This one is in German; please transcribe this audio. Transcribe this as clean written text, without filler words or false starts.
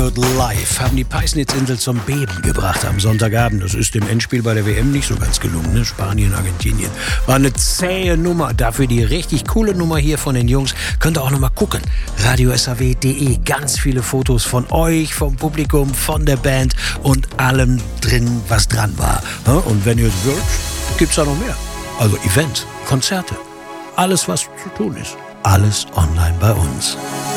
World Live haben die Peisnitz-Insel zum Beben gebracht am Sonntagabend. Das ist dem Endspiel bei der WM nicht so ganz gelungen, ne? Spanien, Argentinien. War eine zähe Nummer. Dafür die richtig coole Nummer hier von den Jungs. Könnt ihr auch nochmal gucken. radiosaw.de. Ganz viele Fotos von euch, vom Publikum, von der Band und allem drin, was dran war. Und wenn ihr es wollt, gibt's da noch mehr. Also Events, Konzerte, alles was zu tun ist. Alles online bei uns.